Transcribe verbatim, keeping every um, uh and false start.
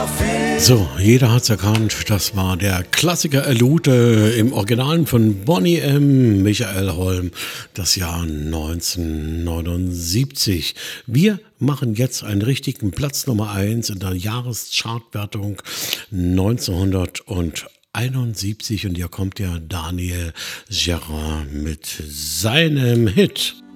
So, jeder hat's erkannt. Das war der Klassiker Elute im Originalen von Boney M. Michael Holm, das Jahr neunzehnhundertneunundsiebzig. Wir machen jetzt einen richtigen Platz Nummer eins in der Jahreschartwertung neunzehnhunderteinundsiebzig und hier kommt ja Daniel Gerard mit seinem Hit.